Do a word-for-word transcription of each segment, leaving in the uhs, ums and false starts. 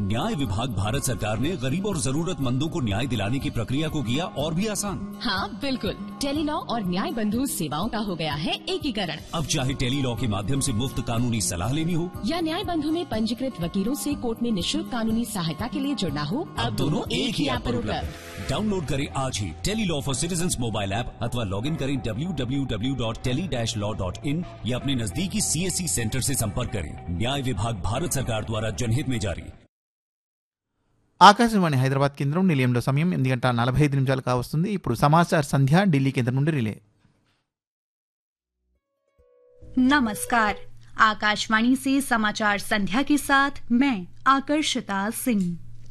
न्याय विभाग भारत सरकार ने गरीब और जरूरतमंदों को न्याय दिलाने की प्रक्रिया को किया और भी आसान। हाँ बिल्कुल, टेलीलॉ और न्याय बंधु सेवाओं का हो गया है एकीकरण। अब चाहे टेलीलॉ के माध्यम से मुफ्त कानूनी सलाह लेनी हो या न्याय बंधु में पंजीकृत वकीलों से कोर्ट में निशुल्क कानूनी सहायता के लिए जुड़ना हो, अब दोनों एक ही ऐप पर उपलब्ध। डाउनलोड करें आज ही Tele-Law for citizen mobile app अथवा लॉग इन करें W W W dot tele dash law dot in या अपने नजदीकी सी एस सी सेंटर से संपर्क करें। न्याय विभाग भारत सरकार द्वारा जनहित में जारी। ఆకాశవాణి హైదరాబాద్ కేంద్రం నిలయంలో సమయం ఎనిమిది గంటల నలభై ఐదు నిమిషాలు కావస్తుంది. ఇప్పుడు సమాచార సంధ్య ఢిల్లీ కేంద్రం నుండి రిలే. नमस्कार, आकाशवाणी से समाचार संध्या के साथ मैं आकर्षिता सिंह।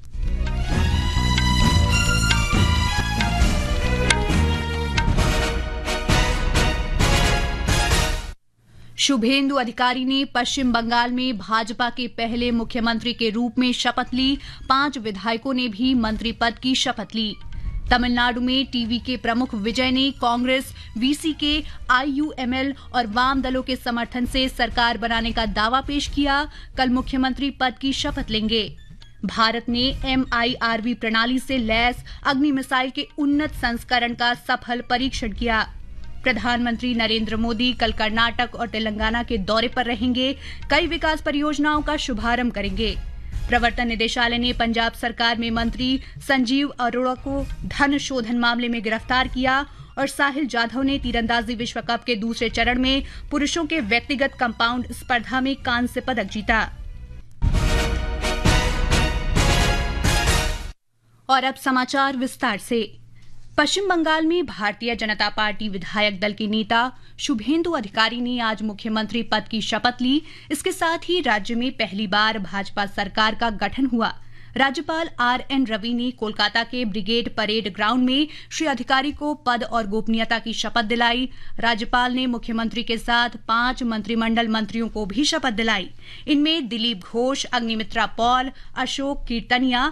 शुभेंदु अधिकारी ने पश्चिम बंगाल में भाजपा के पहले मुख्यमंत्री के रूप में शपथ ली। पांच विधायकों ने भी मंत्री पद की शपथ ली। तमिलनाडु में टीवी के प्रमुख विजय ने कांग्रेस, वीसी के, आईयूएमएल और वाम दलों के समर्थन से सरकार बनाने का दावा पेश किया। कल मुख्यमंत्री पद की शपथ लेंगे। भारत ने एमआईआरवी प्रणाली से लैस अग्नि मिसाइल के उन्नत संस्करण का सफल परीक्षण किया। प्रधानमंत्री नरेंद्र मोदी कल कर्नाटक और तेलंगाना के दौरे पर रहेंगे। कई विकास परियोजनाओं का शुभारंभ करेंगे। प्रवर्तन निदेशालय ने पंजाब सरकार में मंत्री संजीव अरोड़ा को धन शोधन मामले में गिरफ्तार किया और साहिल जाधव ने तीरंदाजी विश्व कप के दूसरे चरण में पुरुषों के व्यक्तिगत कंपाउंड स्पर्धा में कांस्य पदक जीता। और अब समाचार विस्तार से। पश्चिम बंगाल में भारतीय जनता पार्टी विधायक दल के नेता शुभेंदु अधिकारी ने आज मुख्यमंत्री पद की शपथ ली। इसके साथ ही राज्य में पहली बार भाजपा सरकार का गठन हुआ। राज्यपाल आर एन रवि ने कोलकाता के ब्रिगेड परेड ग्राउंड में श्री अधिकारी को पद और गोपनीयता की शपथ दिलाई। राज्यपाल ने मुख्यमंत्री के साथ पांच मंत्रिमंडल मंत्रियों को भी शपथ दिलाई। इनमें दिलीप घोष, अग्निमित्रा पॉल, अशोक कीर्तनिया,